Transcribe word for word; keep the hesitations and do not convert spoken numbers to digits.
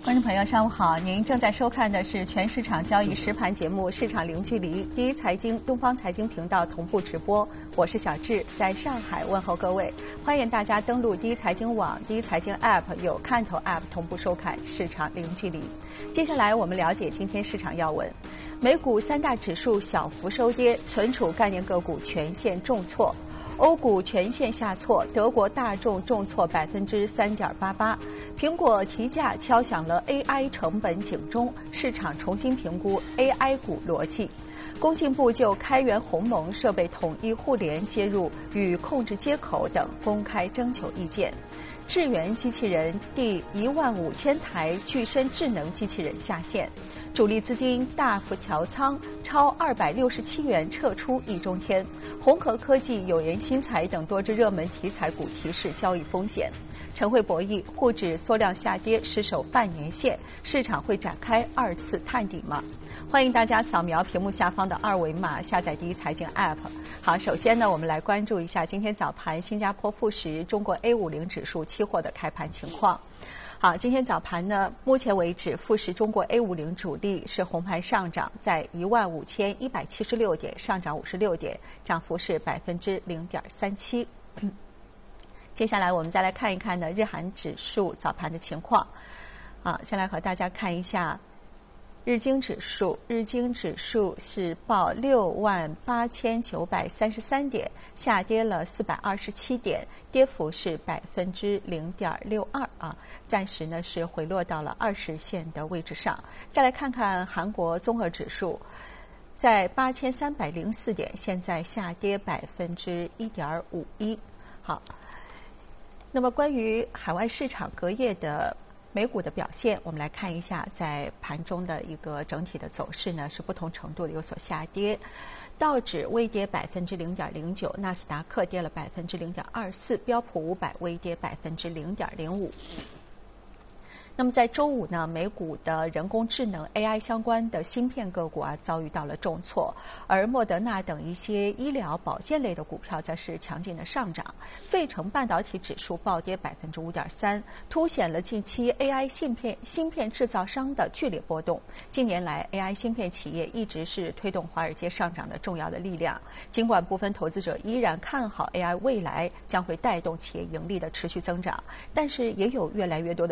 观众朋友，上午好！您正在收看的是全市场交易实盘节目《市场零距离》，第一财经东方财经频道同步直播。我是小智，在上海问候各位。欢迎大家登录第一财经网、第一财经 App 有看头 App 同步收看《市场零距离》。接下来我们了解今天市场要闻。美股三大指数小幅收跌，存储概念个股全线重挫。欧股全线下挫，德国大众重挫百分之三点八八。苹果提价敲响了 A I 成本警钟，市场重新评估 A I 股逻辑。工信部就开源鸿蒙设备统一互联接入与控制接口等公开征求意见。智源机器人第一万五千台具身智能机器人下线，主力资金大幅调仓，超二百六十七元撤出易中天。宏和科技、友研新材等多只热门题材股提示交易风险。晨会博弈，沪指缩量下跌，失守半年线，市场会展开二次探底吗？欢迎大家扫描屏幕下方的二维码，下载第一财经 App。好，首先呢，我们来关注一下今天早盘新加坡富时、中国 A 五十指数期货的开盘情况。好，今天早盘呢，目前为止，富时中国 A 五十主力是红盘上涨，在一万五千一百七十六点上涨五十六点，涨幅是百分之零点三七。接下来我们再来看一看呢，日韩指数早盘的情况。啊，先来和大家看一下日经指数，日经指数是报六万八千九百三十三点，下跌了四百二十七点，跌幅是百分之零点六二啊，暂时呢是回落到了二十线的位置上。再来看看韩国综合指数，在八千三百零四点，现在下跌百分之一点五一。好，那么关于海外市场隔夜的美股的表现，我们来看一下，在盘中的一个整体的走势呢，是不同程度的有所下跌。道指微跌百分之零点零九，纳斯达克跌了百分之零点二四，标普五百微跌百分之零点零五。那么在周五呢，美股的人工智能 A I 相关的芯片个股啊遭遇到了重挫，而莫德纳等一些医疗保健类的股票则是强劲的上涨。费城半导体指数暴跌百分之五点三，凸显了近期 A I 芯片芯片制造商的剧烈波动。近年来 A I 芯片企业一直是推动华尔街上涨的重要的力量。尽管部分投资者依然看好 A I 未来将会带动企业盈利的持续增长，但是也有越来越多的